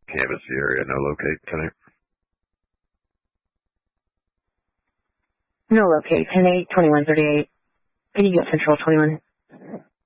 Canvas the area, no locate, can No locate, 10-8, 2138. Can you get Central 21?